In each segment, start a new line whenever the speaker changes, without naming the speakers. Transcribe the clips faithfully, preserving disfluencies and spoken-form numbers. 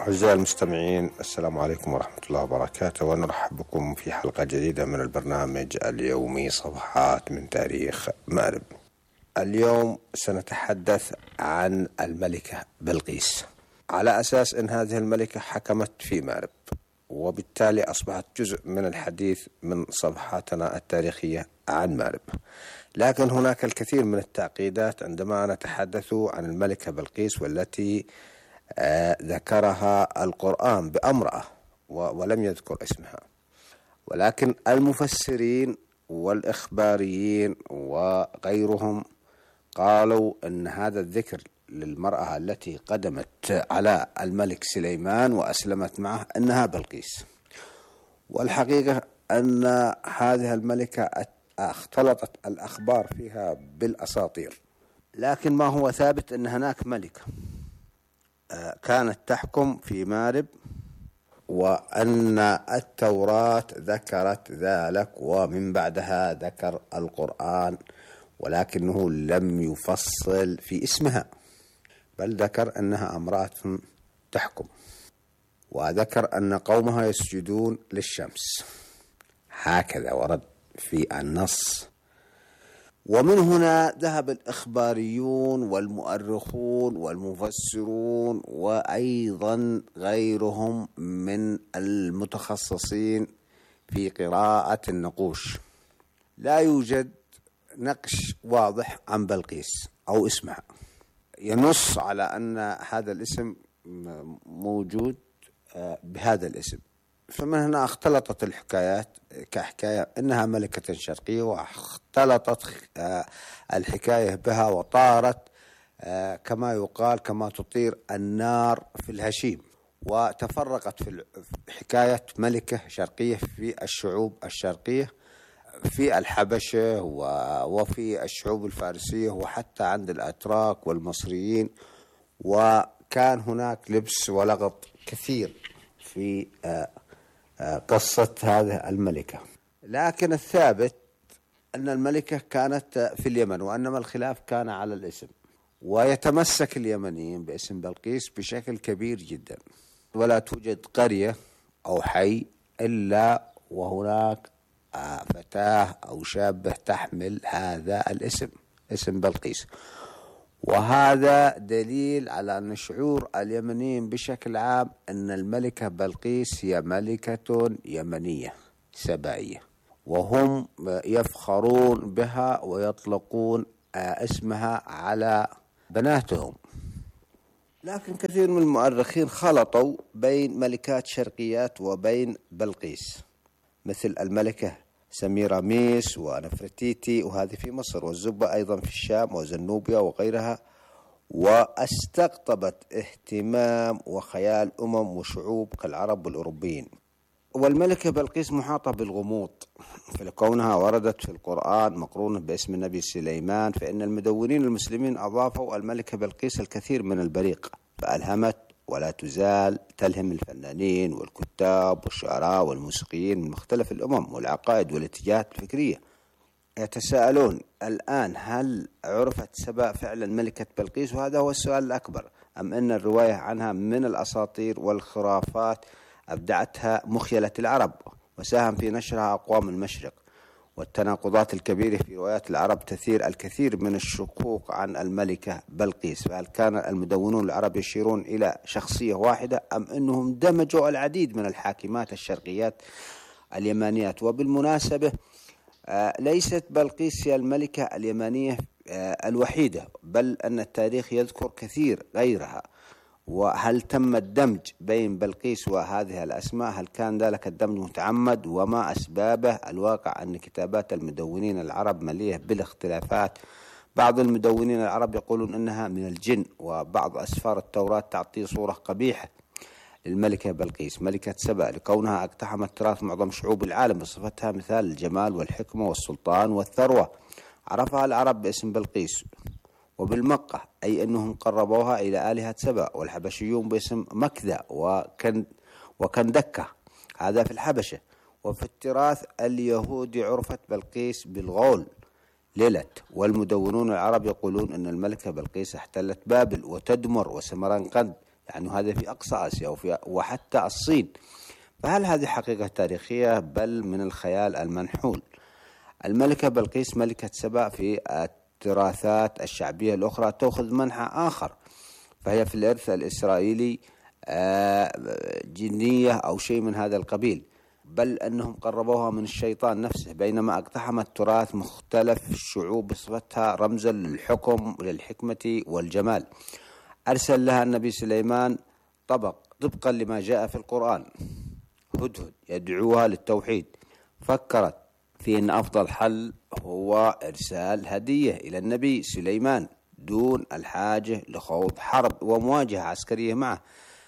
أعزائي المستمعين، السلام عليكم ورحمة الله وبركاته، ونرحب بكم في حلقة جديدة من البرنامج اليومي صفحات من تاريخ مأرب. اليوم سنتحدث عن الملكة بلقيس، على أساس أن هذه الملكة حكمت في مأرب، وبالتالي أصبحت جزء من الحديث من صفحاتنا التاريخية عن مأرب. لكن هناك الكثير من التعقيدات عندما نتحدث عن الملكة بلقيس، والتي آه ذكرها القرآن بامرأة ولم يذكر اسمها، ولكن المفسرين والإخباريين وغيرهم قالوا أن هذا الذكر للمرأة التي قدمت على الملك سليمان وأسلمت معه أنها بلقيس. والحقيقة أن هذه الملكة اختلطت الأخبار فيها بالأساطير، لكن ما هو ثابت أن هناك ملكة كانت تحكم في مأرب، وأن التوراة ذكرت ذلك، ومن بعدها ذكر القرآن، ولكنه لم يفصل في اسمها، بل ذكر أنها امرأة تحكم، وذكر أن قومها يسجدون للشمس، هكذا ورد في النص. ومن هنا ذهب الإخباريون والمؤرخون والمفسرون وأيضا غيرهم من المتخصصين في قراءة النقوش. لا يوجد نقش واضح عن بلقيس أو اسمها ينص على أن هذا الاسم موجود بهذا الاسم، فمن هنا اختلطت الحكايات كحكاية إنها ملكة شرقية، واختلطت الحكاية بها وطارت كما يقال كما تطير النار في الهشيم، وتفرقت في حكاية ملكة شرقية في الشعوب الشرقية، في الحبشة وفي الشعوب الفارسية وحتى عند الأتراك والمصريين، وكان هناك لبس ولغط كثير في قصة هذه الملكة. لكن الثابت أن الملكة كانت في اليمن، وأنما الخلاف كان على الاسم، ويتمسك اليمنيين باسم بلقيس بشكل كبير جدا، ولا توجد قرية أو حي إلا وهناك فتاة أو شابة تحمل هذا الاسم، اسم بلقيس. وهذا دليل على أن شعور اليمنيين بشكل عام أن الملكة بلقيس هي ملكة يمنية سبائية، وهم يفخرون بها ويطلقون اسمها على بناتهم. لكن كثير من المؤرخين خلطوا بين ملكات شرقيات وبين بلقيس، مثل الملكة سميراميس ونفرتيتي، وهذه في مصر، والزبة أيضا في الشام وزنوبيا وغيرها، واستقطبت اهتمام وخيال أمم وشعوب كالعرب والأوروبيين. والملكة بلقيس محاطة بالغموض، فلكونها وردت في القرآن مقرونة باسم النبي سليمان، فإن المدونين المسلمين أضافوا الملكة بلقيس الكثير من البريق، فألهمت ولا تزال تلهم الفنانين والكتاب والشعراء والموسيقيين من مختلف الأمم والعقائد والاتجاهات الفكرية. يتساءلون الآن هل عرفت سبأ فعلا ملكة بلقيس؟ وهذا هو السؤال الأكبر، أم أن الرواية عنها من الأساطير والخرافات أبدعتها مخيلة العرب وساهم في نشرها أقوام المشرق؟ والتناقضات الكبيرة في روايات العرب تثير الكثير من الشكوك عن الملكة بلقيس، فهل كان المدونون العرب يشيرون إلى شخصية واحدة، أم أنهم دمجوا العديد من الحاكمات الشرقيات اليمانيات؟ وبالمناسبة ليست بلقيس هي الملكة اليمانية الوحيدة، بل أن التاريخ يذكر كثير غيرها. وهل تم الدمج بين بلقيس وهذه الأسماء؟ هل كان ذلك الدمج متعمد؟ وما أسبابه؟ الواقع أن كتابات المدونين العرب مليئة بالاختلافات. بعض المدونين العرب يقولون أنها من الجن، وبعض أسفار التوراة تعطي صورة قبيحة للملكة بلقيس ملكة سبأ، لكونها اقتحمت تراث معظم شعوب العالم بصفتها مثال الجمال والحكمة والسلطان والثروة. عرفها العرب باسم بلقيس، وبالمقة، أي أنهم قربوها إلى آلهة سبأ، والحبشيون باسم مكذا وكن وكندكة، هذا في الحبشة. وفي التراث اليهودي عرفت بلقيس بالغول ليلت. والمدونون العرب يقولون أن الملكة بلقيس احتلت بابل وتدمر وسمرقند يعني هذا في أقصى آسيا وفي وحتى الصين. فهل هذه حقيقة تاريخية بل من الخيال المنحول؟ الملكة بلقيس ملكة سبأ في التراثات الشعبية الأخرى تأخذ منحى آخر، فهي في الإرث الإسرائيلي جنية أو شيء من هذا القبيل، بل أنهم قربوها من الشيطان نفسه، بينما اقتحمت تراث مختلف الشعوب بصفتها رمزا للحكم وللحكمة والجمال. أرسل لها النبي سليمان طبق طبقا لما جاء في القرآن، هدهد يدعوها للتوحيد. فكرت في أن أفضل حل هو إرسال هدية إلى النبي سليمان دون الحاجة لخوض حرب ومواجهة عسكرية معه،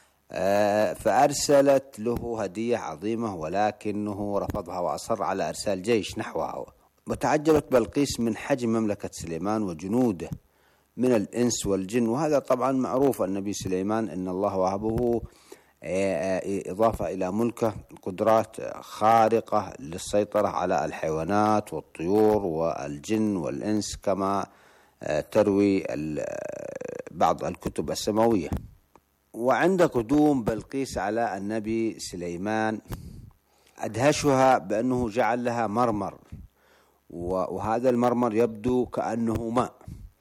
فأرسلت له هدية عظيمة، ولكنه رفضها وأصر على إرسال جيش نحوها. وتعجبت بلقيس من حجم مملكة سليمان وجنوده من الإنس والجن، وهذا طبعا معروف. النبي سليمان إن الله وهبه إضافة إلى ملكه قدرات خارقة للسيطرة على الحيوانات والطيور والجن والإنس، كما تروي بعض الكتب السماوية. وعند قدوم بلقيس على النبي سليمان أدهشها بأنه جعل لها مرمر، وهذا المرمر يبدو كأنه ماء،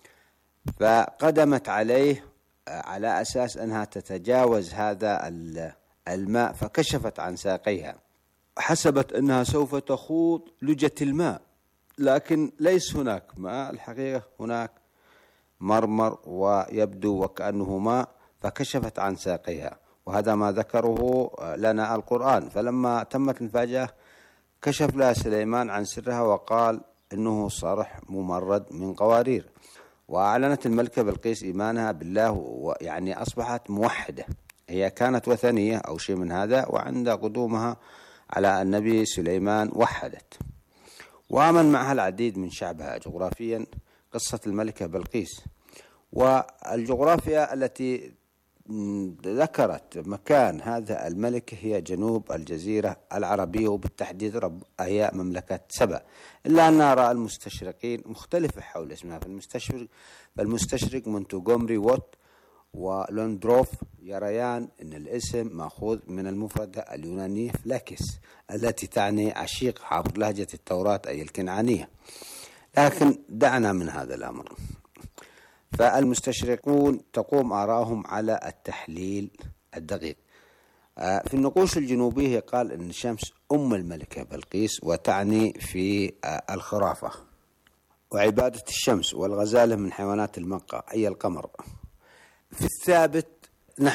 فقدمت عليه على أساس أنها تتجاوز هذا الماء، فكشفت عن ساقيها، حسبت أنها سوف تخوض لجة الماء، لكن ليس هناك ماء، الحقيقة هناك مرمر ويبدو وكأنه ماء، فكشفت عن ساقيها، وهذا ما ذكره لنا القرآن. فلما تمت المفاجأة كشف لها سليمان عن سرها وقال إنه صرح ممرد من قوارير. وأعلنت الملكة بلقيس إيمانها بالله، ويعني أصبحت موحدة. هي كانت وثنية أو شيء من هذا، وعند قدومها على النبي سليمان وحدت، وآمن معها العديد من شعبها. جغرافيا قصة الملكة بلقيس، والجغرافيا التي ذكرت مكان هذا الملك هي جنوب الجزيرة العربية، وبالتحديد رب هي مملكة سبأ، إلا أن آراء المستشرقين مختلفة حول اسمها. فالمستشرق فالمستشرق مونتغومري ووت ولوندروف يريان أن الاسم مأخوذ من المفردة اليونانية فلاكس التي تعني عشيق عبر لهجة التوراة أي الكنعانية، لكن دعنا من هذا الأمر. فالمستشرقون تقوم آراءهم على التحليل الدقيق. في النقوش الجنوبية قال أن الشمس أم الملكة بلقيس، وتعني في الخرافة وعبادة الشمس، والغزالة من حيوانات المقة أي القمر. في الثابت